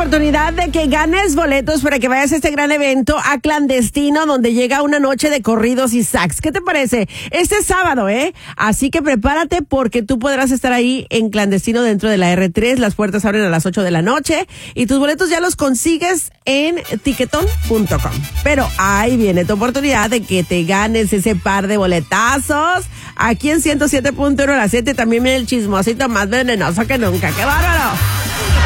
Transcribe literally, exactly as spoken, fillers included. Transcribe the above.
oportunidad de que ganes boletos para que vayas a este gran evento a Clandestino, donde llega una noche de corridos y sax. ¿Qué te parece? Este sábado, ¿eh? Así que prepárate porque tú podrás estar ahí en Clandestino dentro de la erre tres. Las puertas abren a las ocho de la noche y tus boletos ya los consigues en tiquetón punto com. Pero ahí viene tu oportunidad de que te ganes ese par de boletazos. Aquí en ciento siete punto uno a las siete también viene el chismosito más venenoso que nunca. ¡Qué bárbaro!